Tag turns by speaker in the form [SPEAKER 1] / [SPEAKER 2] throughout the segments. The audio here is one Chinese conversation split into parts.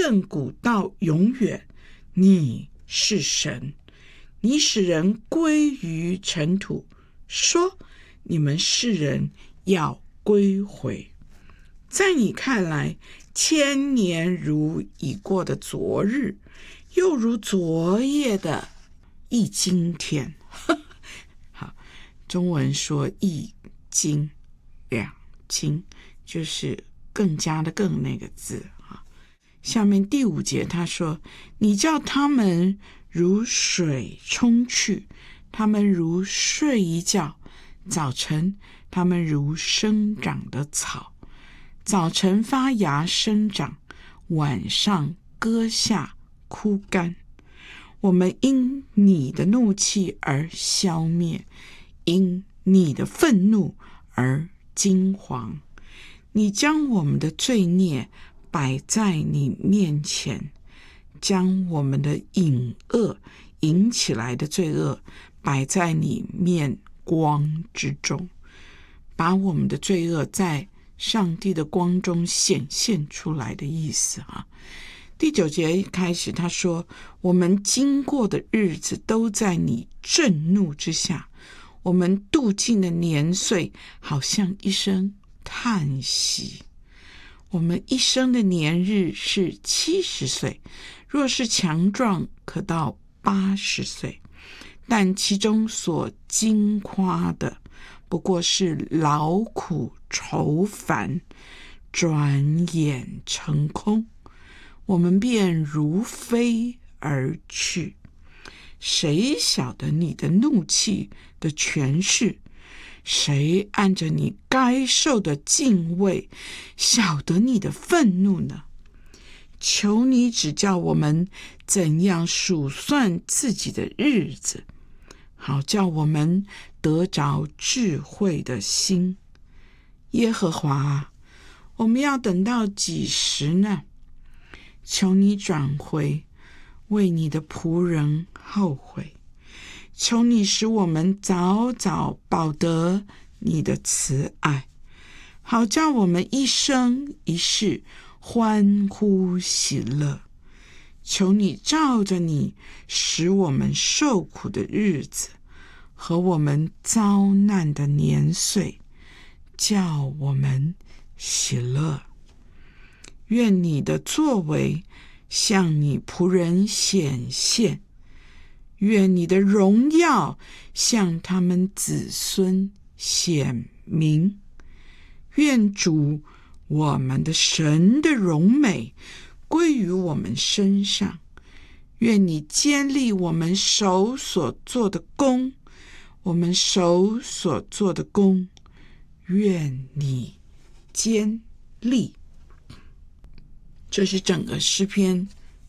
[SPEAKER 1] 亘古到永远，你是神，你使人归于尘土，说你们世人要归回。在你看来，千年如已过的昨日，又如昨夜的一今天。好，中文说一今两今，就是更加的更那个字。下面第5节他说，你叫他们如水冲去，他们如睡一觉，早晨他们如生长的草，早晨发芽生长，晚上割下枯干。我们因你的怒气而消灭，因你的愤怒而惊惶。你将我们的罪孽摆在你面前，将我们的隐恶引起来的罪恶摆在你面光之中，把我们的罪恶在上帝的光中显现出来的意思。第9节开始他说，我们经过的日子都在你震怒之下，我们度尽的年岁好像一声叹息。我们一生的年日是70岁，若是强壮可到80岁，但其中所经夸的不过是劳苦愁烦，转眼成空，我们便如飞而去。谁晓得你的怒气的权势？谁按着你该受的敬畏晓得你的愤怒呢？求你指教我们怎样数算自己的日子，好叫我们得着智慧的心。耶和华，我们要等到几时呢？求你转回，为你的仆人后悔。求你使我们早早饱得你的慈爱，好叫我们一生一世欢呼喜乐。求你照着你使我们受苦的日子和我们遭难的年岁，叫我们喜乐。愿你的作为向你仆人显现，愿你的荣耀向他们子孙显明。愿主我们的神的荣美归于我们身上。愿你坚立我们手所做的工，我们手所做的工，愿你坚立。这是整个诗篇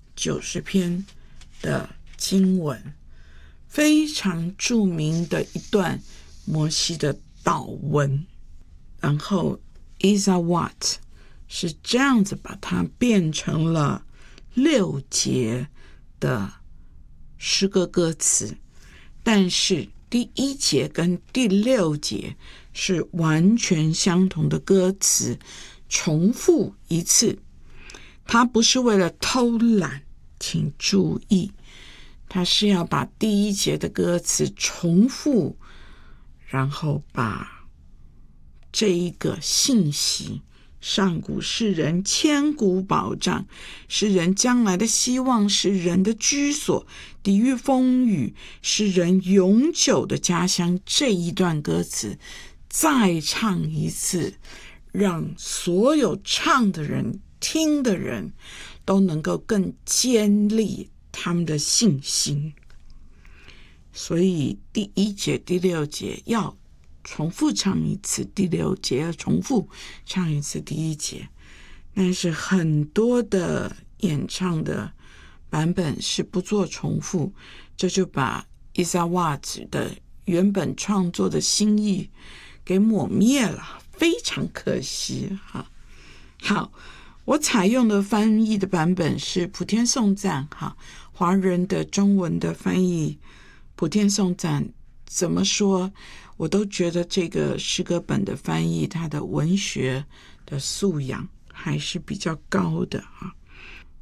[SPEAKER 1] 90篇的经文，非常著名的一段摩西的祷文。然后 Isaiah Watt 是这样子把它变成了6节的诗歌歌词，但是第1节跟第6节是完全相同的歌词，重复一次。它不是为了偷懒，请注意，它是要把第1节的歌词重复，然后把这一个信息，上古是人千古保障，是人将来的希望，是人的居所，抵御风雨，是人永久的家乡，这一段歌词再唱一次，让所有唱的人听的人都能够更坚立他们的信心。所以第1节第6节要重复唱一次，第6节要重复唱一次第1节。但是很多的演唱的版本是不做重复，这就把Isaiah Watt的原本创作的心意给抹灭了，非常可惜。好，我采用的翻译的版本是普天颂赞，华人的中文的翻译普天颂赞，怎么说我都觉得这个诗歌本的翻译它的文学的素养还是比较高的。